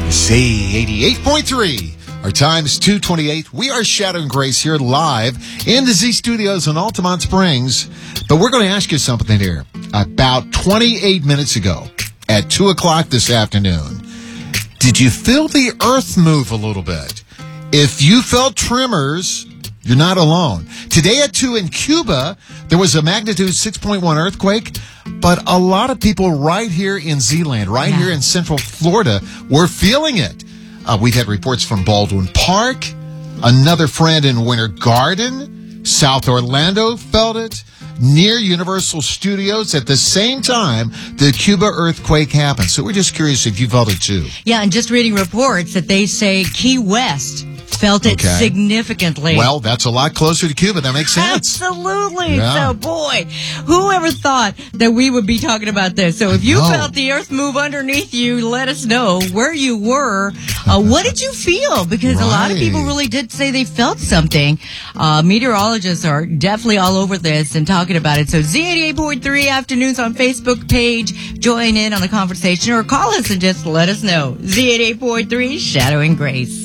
Z88.3. Our time is 2:28. We are Shadow and Grace here live in the Z Studios in Altamont Springs. But we're going to ask you something here. About 28 minutes ago at 2 o'clock this afternoon, did you feel the earth move a little bit? If you felt tremors, you're not alone. Today at 2 in Cuba, there was a magnitude 6.1 earthquake, but a lot of people right here in Z-Land, here in Central Florida, were feeling it. We've had reports from Baldwin Park, another friend in Winter Garden, South Orlando felt it, near Universal Studios at the same time the Cuba earthquake happened. So we're just curious if you felt it too. Yeah, and just reading reports that they say Key West felt it significantly. Well, that's a lot closer to Cuba. That makes sense. Absolutely. Yeah. So, boy, who ever thought that we would be talking about this? So if you felt the earth move underneath you, let us know where you were. What did you feel? Because a lot of people really did say they felt something. Meteorologists are definitely all over this and talking about it. So Z88.3 Afternoons on Facebook page. Join in on the conversation or call us and just let us know. Z88.3 Shadow and Grace.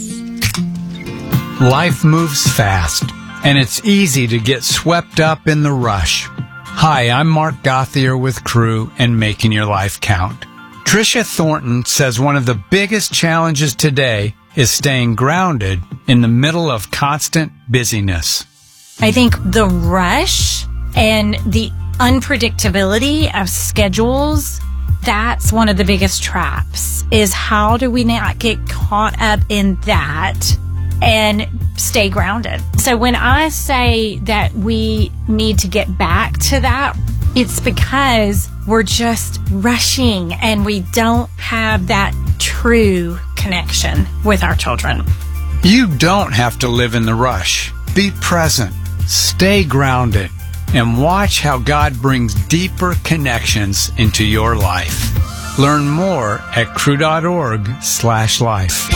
Life moves fast, and it's easy to get swept up in the rush. Hi, I'm Mark Gothier with Crew and Making Your Life Count. Tricia Thornton says one of the biggest challenges today is staying grounded in the middle of constant busyness. I think the rush and the unpredictability of schedules, that's one of the biggest traps, is how do we not get caught up in that and stay grounded. So when I say that we need to get back to that, it's because we're just rushing and we don't have that true connection with our children. You don't have to live in the rush. Be present, stay grounded, and watch how God brings deeper connections into your life. Learn more at crew.org/life.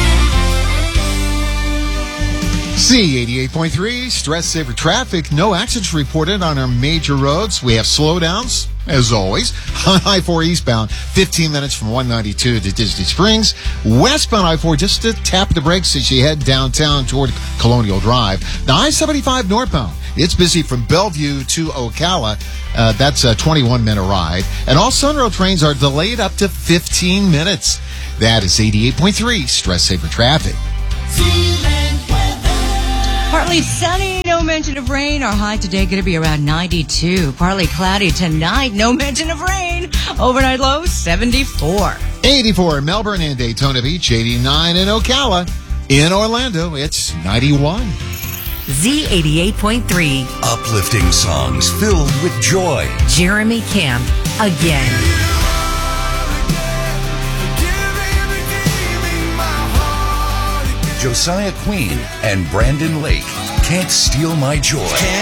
Z88.3, stress saver traffic. No accidents reported on our major roads. We have slowdowns, as always. On I-4 eastbound, 15 minutes from 192 to Disney Springs. Westbound I-4, just to tap the brakes as you head downtown toward Colonial Drive. Now, I-75 northbound, it's busy from Bellevue to Ocala. That's a 21-minute ride. And all Sunrail trains are delayed up to 15 minutes. That is 88.3, stress saver traffic. Partly sunny, no mention of rain. Our high today going to be around 92. Partly cloudy tonight, no mention of rain. Overnight low, 74. 84 in Melbourne and Daytona Beach, 89 in Ocala. In Orlando, it's 91. Z88.3. Uplifting songs filled with joy. Jeremy Camp, again. Josiah Queen and Brandon Lake, Can't Steal My Joy.